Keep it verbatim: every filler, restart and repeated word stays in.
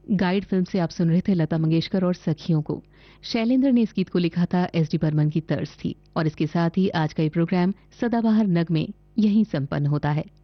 Guide film से आप सुन रहे थे लता मंगेशकर और सखियों को। शैलेंद्र ने इस गीत को लिखा था, एस डी बर्मन की तर्ज थी। और इसके साथ ही आज का ये प्रोग्राम सदाबहार नग में यहीं संपन्न होता है।